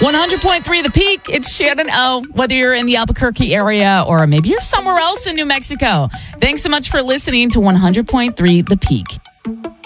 100.3 The Peak. It's Shannon O. Whether you're in the Albuquerque area or maybe you're somewhere else in New Mexico. Thanks so much for listening to 100.3 The Peak.